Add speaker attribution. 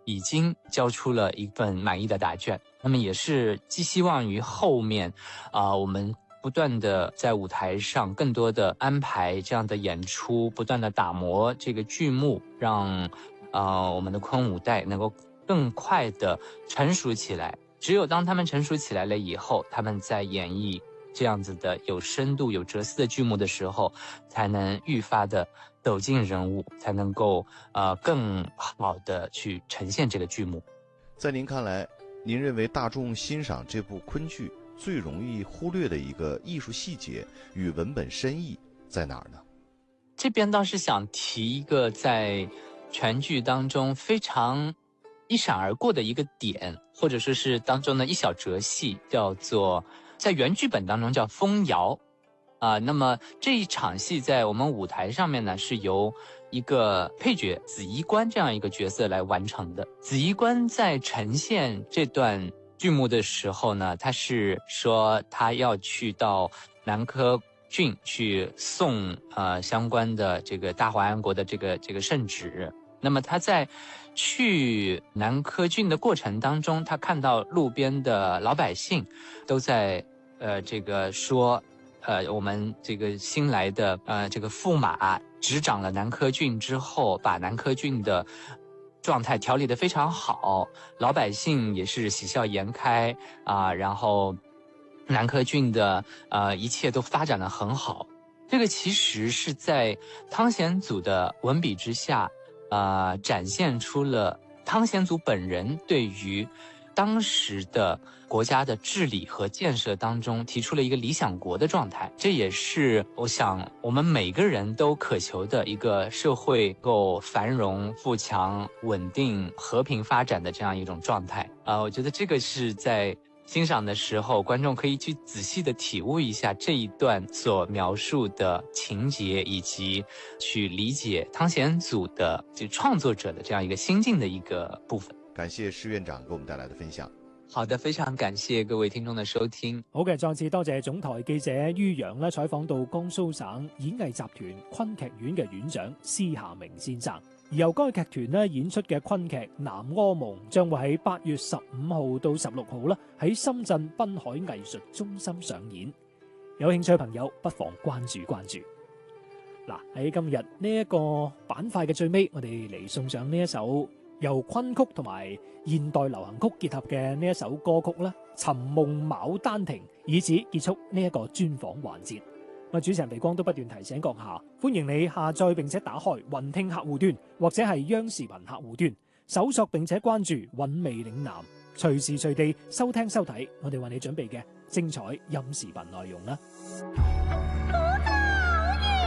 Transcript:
Speaker 1: 已经交出了一份满意的答卷。那么也是寄希望于后面我们不断的在舞台上更多的安排这样的演出，不断的打磨这个剧目，让我们的昆舞带能够更快的成熟起来。只有当他们成熟起来了以后，他们在演绎这样子的有深度有哲思的剧目的时候，才能愈发的走进人物，才能够更好的去呈现这个剧目。
Speaker 2: 在您看来，您认为大众欣赏这部昆剧最容易忽略的一个艺术细节与文本深意在哪儿呢？
Speaker 1: 这边倒是想提一个在全剧当中非常一闪而过的一个点，或者说是当中的一小折戏，叫做在原剧本当中叫风摇那么这一场戏在我们舞台上面呢，是由一个配角紫衣官这样一个角色来完成的。紫衣官在呈现这段剧目的时候呢，他是说他要去到南柯郡去送相关的这个大华安国的这个圣旨。那么他在去南柯郡的过程当中，他看到路边的老百姓都在这个说我们这个新来的这个驸马执掌了南柯郡之后，把南柯郡的状态调理得非常好，老百姓也是喜笑颜开然后南柯郡的一切都发展得很好。这个其实是在汤显祖的文笔之下展现出了汤显祖本人对于当时的国家的治理和建设当中提出了一个理想国的状态，这也是我想我们每个人都渴求的一个社会够繁荣、富强、稳定、和平发展的这样一种状态我觉得这个是在欣赏的时候，观众可以去仔细的体悟一下这一段所描述的情节，以及去理解汤显祖的就創作者的這樣一個心境的一個部分。
Speaker 2: 感謝施院長給我們帶來的分享。
Speaker 1: 好的，非常感謝各位聽眾的收聽。
Speaker 3: 好嘅，再次多謝總台記者于洋咧採訪到江蘇省演藝集團昆劇院嘅院長施夏明先生。而由該劇團咧演出嘅昆劇《南柯夢》將會喺8月15號到16號啦，喺深圳濱海藝術中心上演。有興趣嘅朋友不妨關注關注。嗱，喺今日呢一個板塊嘅最尾，我哋嚟送上呢一首由昆曲同埋現代流行曲結合嘅呢一首歌曲啦，《尋夢牡丹亭》，以此結束呢一個專訪環節。主持人肥光都不斷提醒閣下，歡迎你下載並且打開雲聽客戶端或者係央視頻客戶端，搜索並且關注韻味嶺南，隨時隨地收聽收睇我哋為你準備嘅精彩音視頻內容啦。